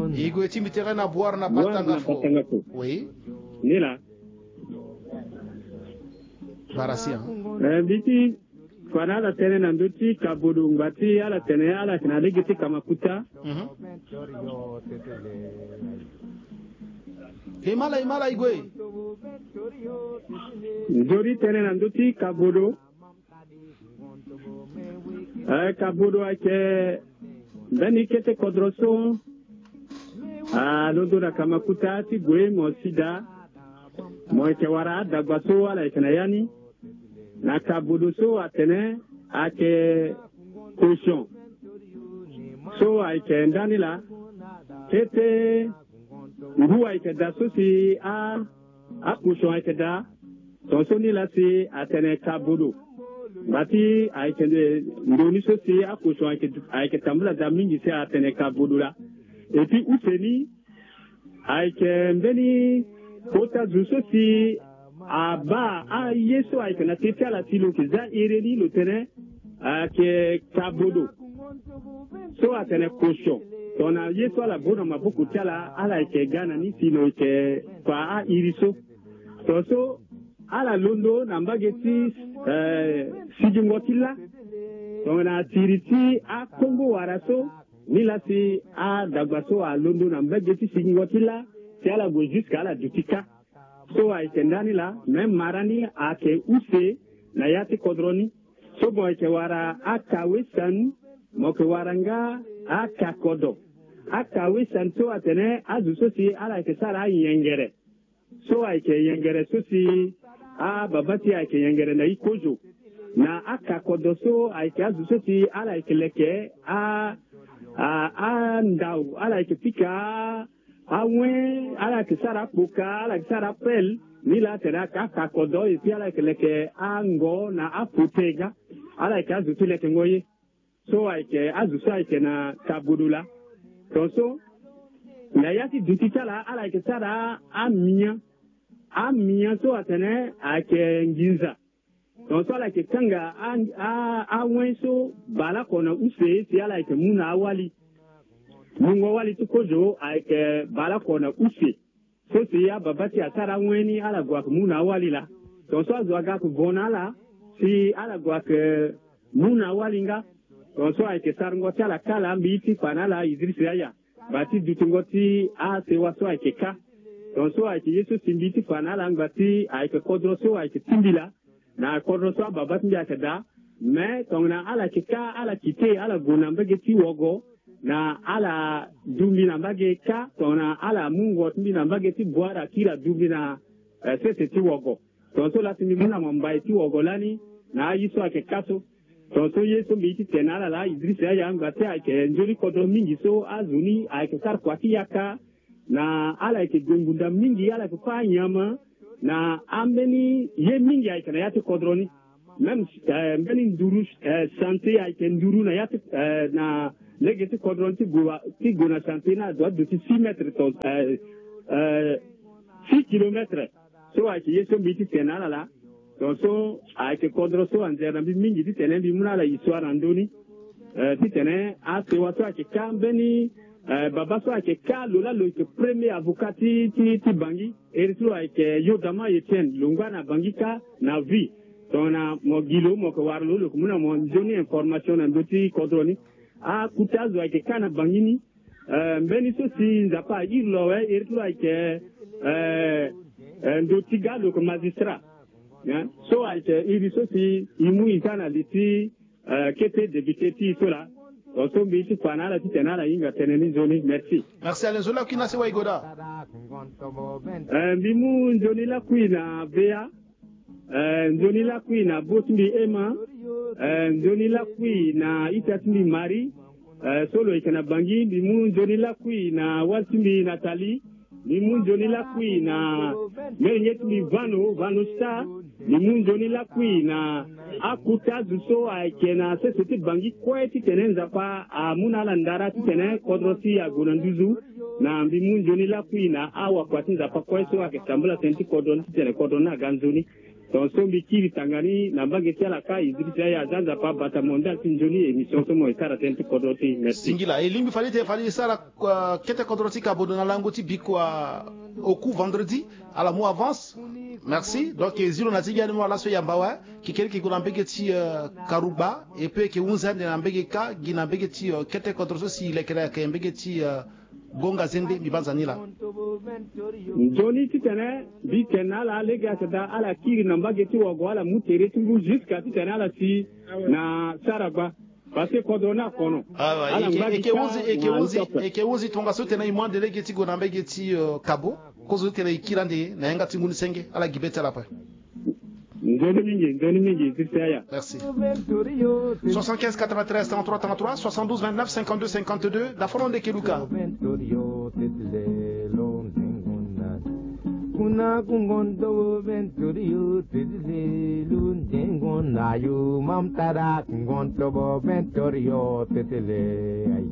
Igo etimi terrain à boire na patangafo. Oui. Nila. Barasia. Biti kwana la tene na nduti kabudu ngati ala tene ala kinade giti kamakuta. Imala igwe. Njori tene na nduti kabudu. Kabudu ake beni kete kodroso. Lodo na kamakuta ti gwe mosida. Moike wara dagwaso ala ikanayani. Na kabudu so atene ake caution. So ake ndani la kete ngu ake da so si a caution ake da so ni la si atene kabudu. Bati ake ndoni so si a caution ake tambula da mingi si atene kabudu la. Et puis useni ake mbeni kota zuso si aba a yeso ay kana tete la tilo ki za ireni lo tene ke kabodo so atene kosho tona yeso la bono mabuku tala ala ke gana ni tilo ke kwa a iriso so ala londo na mbageti sijingotila tona tiriti a kongo waraso nila si a dagbaso a londo na mbageti sijingotila ti ala go jusqu'à la dutika. So aike ndani la même marani ake use na yati kodroni so bo aike wara akawe san moke waranga aka kodo akawe san so atene azu so si ala ke sara yengere so aike yengere so si babati aike yengere na ikojo na aka kodo so aike azu so si ala ke leke ndau ala ke pika awe ala kisara puka ala kisara pel nila tena kaka kodo ipi ala keleke ango na aputega ala ke azu tuleke ngoye so aike azu so aike na kabudula so na yati dutitala ala kisara amia so atene ake nginza so ala ke kanga awe so bala kona use si ala ke muna awali mungo wali tukojo aike bala kona usi so si ya babati asara weni ala gwa muna wali la so azwaga ku gonala si ala gwa ke muna walinga so aike sarngo tala kala mbiti panala idrisi ya bati dutungoti a se waso aike ka so aike yesu simbiti panala ngati aike kodro so aike timbila na kodro so babati mbia da me tongna ala kika ala kite ala gona mbegeti wogo na ala dumbi na mbage ka tona ala mungo tumbi na mbage ti bwara kila dumbi na sese ti wogo so la timi muna mambai ti wogo lani na yiso ake kaso so yeso miti tenala la idrisa ya ngate ake njoli kodo mingi so azuni ake sar kwati yaka na ala ake gungunda mingi ala kufa nyama na ambeni ye mingi ake na yati kodroni même mbeni nduru santé ake nduru na yati na legeti kodron ti gona santina doit de 6 mètres 6 kilomètres so ake yeso miti tenala la so ake kodro so anzera mingi ti tenen bi munala iswa randoni ti tenen a se wato ake kambeni baba so ake ka lola lo ke premier avocat ti bangi eritro ake yodama Etienne lungana bangi ka na vie tona mogilo moko warlo lo kumuna mo joni information na ndoti kodroni kutazo ake kana bangini mbeni so si nzapa irlo eritlo ake ndoti galo ko magistrat so ake iri so si imu itana liti kete député ti sola so mbiti panala ti tenala inga teneni zoni merci Alain Zola kina se waigoda mbimu nzoni la kuina bea nzoni la kuina botmi ema nzoni la kui na itatimi mari solo ikana bangi bimu nzoni la kui na watimi Nathalie bimu nzoni la kui na menyetimi vano star bimu nzoni la kui na akuta zuso aikena seseti bangi kweti tenenza pa amuna la ndara tene kodrosi ya gonanduzu na bimu nzoni la kui na awa kwatinza pa kweso akitambula senti kodron tene kodrona ganzoni ton sombi kiri tangani na bageti ala ka Idrissa ya zanza pa bata monda tinjoni émission somo etara tenti kodoti merci singila et limbi fali sala kete kodoti ka bodona langoti bikwa au coup vendredi à la mois avance merci donc zilo na tiga no la so yambawa kikeli kikuna mbegeti karuba et puis ke unza na mbegeka gina mbegeti kete kodoti si lekera ke mbegeti gonga zende mibanzanila Johnny titene bi kenala lega sada ala kiri namba geti wago ala mutere tungu jusqu'à titene ala si na saraba parce que kodona kono eke uzi tonga sote na imwande legeti go namba geti kabo kozo tele ikirande na yanga tinguni senge ala gibeta la pa Ndoni mingi tisaya merci 75 93 33 33 72 29 52 52 la foronde de Keluka kuna kungondo venturio tetele lundengo nayu mamtara kungondo venturio tetele